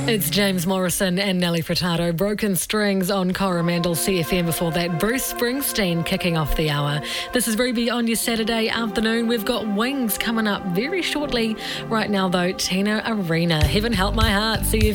It's James Morrison and Nelly Furtado. Broken Strings on Coromandel CFM. Before that, Bruce Springsteen kicking off the hour. This is Ruby on your Saturday afternoon. We've got Wings coming up very shortly. Right now, though, Tina Arena. Heaven help my heart. CFM.